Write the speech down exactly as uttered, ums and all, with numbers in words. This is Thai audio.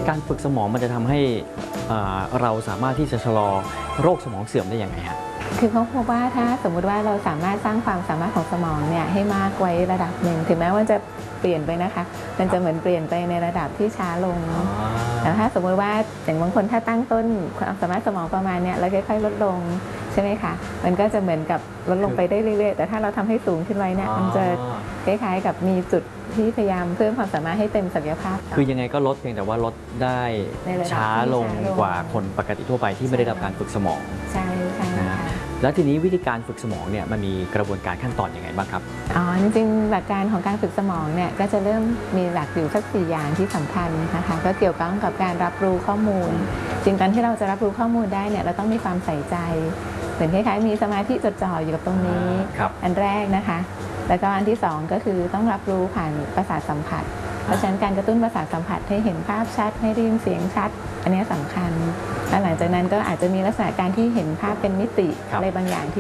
การฝึกสมองมันจะทำให้เราสามารถที่จะชะลอโรคสมองเสื่อมได้อย่างไรฮะคือเขาพบว่าถ้าสมมุติว่าเราสามารถสร้างความสามารถของสมองเนี่ยให้มากไว้ระดับหนึ่งถึงแม้ว่าจะเปลี่ยนไปนะคะมันจะเหมือนเปลี่ยนไปในระดับที่ช้าลงแต่ถ้าสมมติว่าอย่างบางคนถ้าตั้งต้นความสามารถสมองประมาณเนี้ยแล้วค่อยๆลดลงใช่ไหมคะมันก็จะเหมือนกับลดลงไปได้เรื่อยๆแต่ถ้าเราทำให้สูงขึ้นไว้เนี่ยมันจะคล้ายๆกับมีจุดที่พยายามเพิ่มความสามารถให้เต็มศักยภาพคือยังไงก็ลดเพียงแต่ว่าลดได้ช้าลงกว่าคนปกติทั่วไปที่ไม่ได้รับการฝึกสมองใช่ใช่นะแล้วทีนี้วิธีการฝึกสมองเนี่ยมันมีกระบวนการขั้นตอนยังไงบ้างครับอ๋อจริงๆหลักการของการฝึกสมองเนี่ยก็จะเริ่มมีหลักอยู่สักสี่อย่างที่สำคัญนะคะก็เกี่ยวข้องกับการรับรู้ข้อมูลจริงการที่เราจะรับรู้ข้อมูลได้เนี่ยเราต้องมีความใส่ใจเหมือนคล้ายๆมีสมาธิจดจ่ออยู่กับตรงนี้อันแรกนะคะแล้วก็อันที่สองก็คือต้องรับรู้ผ่านประสาทสัมผัสเพราะฉะนั้นการกระตุ้นประสาทสัมผัสให้เห็นภาพชัดให้ได้ยินเสียงชัดอันนี้สำคัญและหลังจากนั้นก็อาจจะมีลักษณะการที่เห็นภาพเป็นมิติอะไรบางอย่างที่